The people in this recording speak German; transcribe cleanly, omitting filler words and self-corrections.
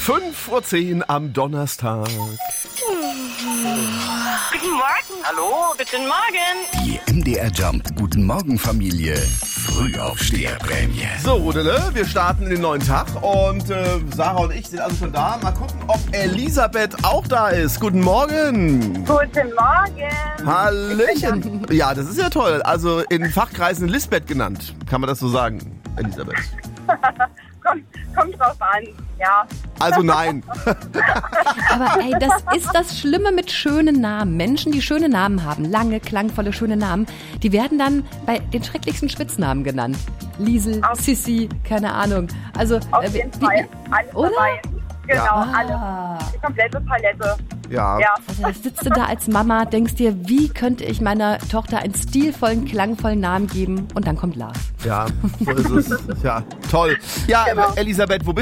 5:10 Uhr am Donnerstag. Guten Morgen. Hallo, guten Morgen. Die MDR Jump Guten Morgen Familie Frühaufsteherprämie. So, Rudele, wir starten in den neuen Tag und Sarah und ich sind also schon da. Mal gucken, ob Elisabeth auch da ist. Guten Morgen. Guten Morgen. Hallöchen. Ja, das ist ja toll. Also in Fachkreisen Lisbeth genannt. Kann man das so sagen, Elisabeth? Kommt drauf an, ja. Also nein. Aber ey, das ist das Schlimme mit schönen Namen. Menschen, die schöne Namen haben, lange, klangvolle, schöne Namen, die werden dann bei den schrecklichsten Spitznamen genannt. Liesel, Sissi, keine Ahnung. Also, Auf jeden Fall. Alles oder? dabei. Genau, Ja. alles. Die komplette Palette. Ja. Also, da sitzt du da als Mama, denkst dir, wie könnte ich meiner Tochter einen stilvollen, klangvollen Namen geben? Und dann kommt Lars. Ja, so ist es. Ja, toll. Ja, Genau. Elisabeth, wo bist